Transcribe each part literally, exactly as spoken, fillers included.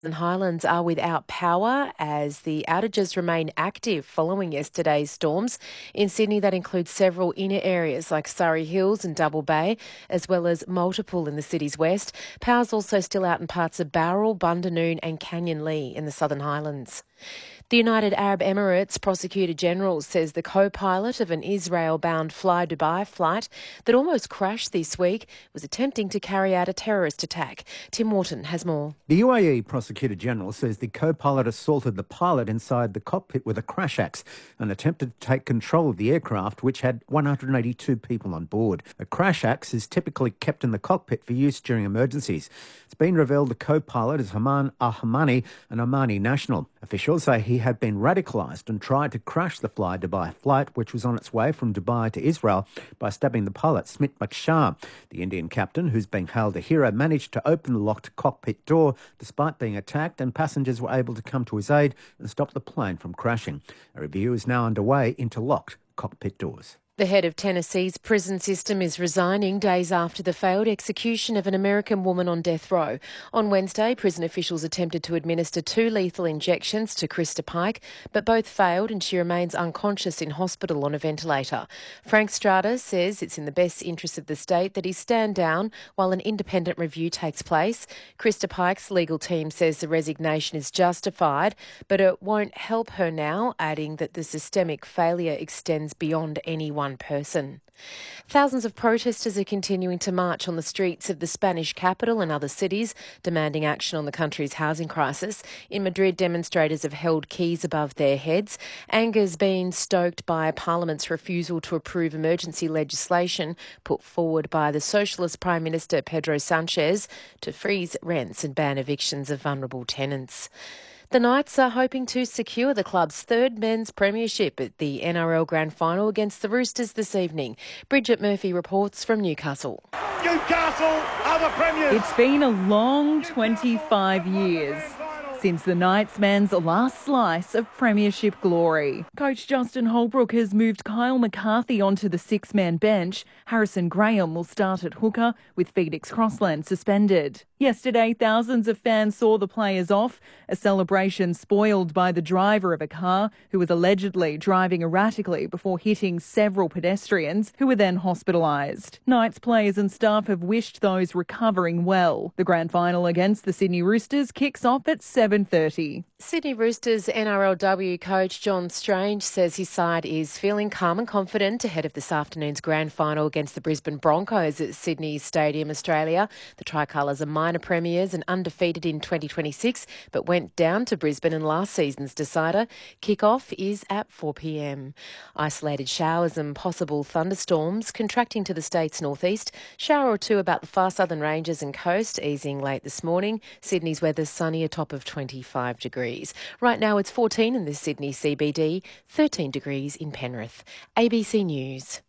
and Highlands are without power as the outages remain active following yesterday's storms. In Sydney, that includes several inner areas like Surrey Hills and Double Bay, as well as multiple in the city's west. Power's also still out in parts of Bowral, Bundanoon and Canyon Lee in the Southern Highlands. The United Arab Emirates Prosecutor General says the co-pilot of an Israel-bound Fly Dubai flight that almost crashed this week was attempting to carry out a terrorist attack. Tim Wharton has more. The U A E Prosecutor General says the co-pilot assaulted the pilot inside the cockpit with a crash axe and attempted to take control of the aircraft, which had one hundred eighty-two people on board. A crash axe is typically kept in the cockpit for use during emergencies. It's been revealed the co-pilot is Haman Al-Hamani, an Omani national. Officials say he had been radicalised and tried to crash the Fly Dubai flight, which was on its way from Dubai to Israel, by stabbing the pilot, Smit Makshar. The Indian captain, who's been hailed a hero, managed to open the locked cockpit door despite being attacked, and passengers were able to come to his aid and stop the plane from crashing. A review is now underway into locked cockpit doors. The head of Tennessee's prison system is resigning days after the failed execution of an American woman on death row. On Wednesday, prison officials attempted to administer two lethal injections to Krista Pike, but both failed and she remains unconscious in hospital on a ventilator. Frank Strata says it's in the best interest of the state that he stand down while an independent review takes place. Krista Pike's legal team says the resignation is justified, but it won't help her now, adding that the systemic failure extends beyond any one person. Thousands of protesters are continuing to march on the streets of the Spanish capital and other cities, demanding action on the country's housing crisis. In Madrid, demonstrators have held keys above their heads. Anger's been stoked by Parliament's refusal to approve emergency legislation put forward by the Socialist Prime Minister Pedro Sanchez to freeze rents and ban evictions of vulnerable tenants. The Knights are hoping to secure the club's third men's premiership at the N R L Grand Final against the Roosters this evening. Bridget Murphy reports from Newcastle. Newcastle are the premiers. It's been a long twenty-five years since the Knights men's last slice of premiership glory. Coach Justin Holbrook has moved Kyle McCarthy onto the six-man bench. Harrison Graham will start at hooker, with Felix Crossland suspended. Yesterday, thousands of fans saw the players off, a celebration spoiled by the driver of a car who was allegedly driving erratically before hitting several pedestrians who were then hospitalised. Knights players and staff have wished those recovering well. The grand final against the Sydney Roosters kicks off at seven thirty. Sydney Roosters N R L W coach John Strange says his side is feeling calm and confident ahead of this afternoon's grand final against the Brisbane Broncos at Sydney Stadium, Australia. The Tricolours are minor premiers and undefeated in twenty twenty-six, but went down to Brisbane in last season's decider. Kick-off is at four p.m. Isolated showers and possible thunderstorms contracting to the state's northeast. Shower or two about the far southern ranges and coast, easing late this morning. Sydney's weather sunny, a top of twenty-five degrees. Right now it's fourteen in the Sydney C B D, thirteen degrees in Penrith. A B C News.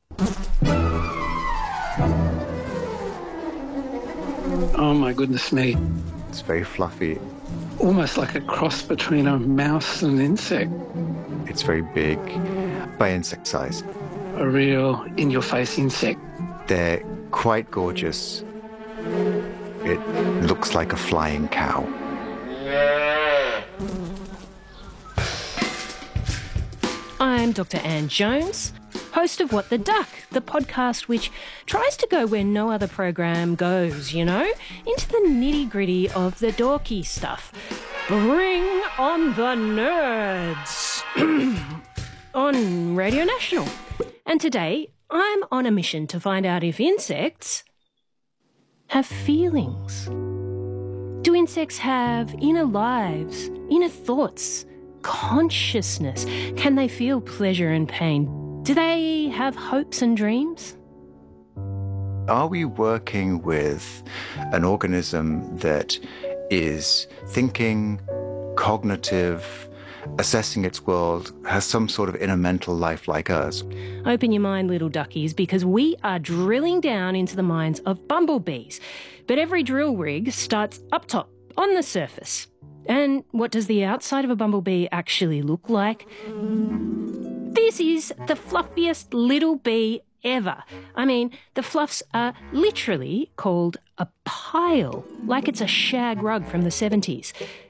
Oh my goodness me. It's very fluffy. Almost like a cross between a mouse and an insect. It's very big, by insect size. A real in-your-face insect. They're quite gorgeous. It looks like a flying cow. I'm Doctor Anne Jones, host of What the Duck, the podcast which tries to go where no other program goes, you know, into the nitty-gritty of the dorky stuff. Bring on the nerds on Radio National. And today, I'm on a mission to find out if insects have feelings. Do insects have inner lives, inner thoughts, consciousness? Can they feel pleasure and pain? Do they have hopes and dreams? Are we working with an organism that is thinking, cognitive, assessing its world, has some sort of inner mental life like us? Open your mind, little duckies, because we are drilling down into the minds of bumblebees. But every drill rig starts up top, on the surface. And what does the outside of a bumblebee actually look like? This is the fluffiest little bee ever. I mean, the fluffs are literally called a pile, like it's a shag rug from the seventies.